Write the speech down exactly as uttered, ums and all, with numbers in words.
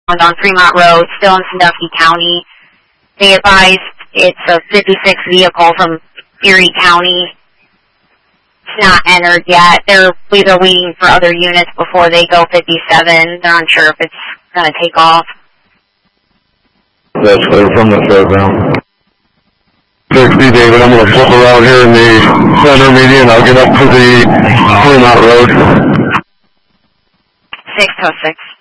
on Fremont Road, still in Sandusky County. They advised it's a fifty-six vehicle from Erie County. It's not entered yet. They're, they're waiting for other units before they go fifty-seven. They're unsure if it's going to take off. That's clear from the fairground. sixty, David, I'm going to flip around here in the center median. I'll get up to the Fremont Road. six oh six.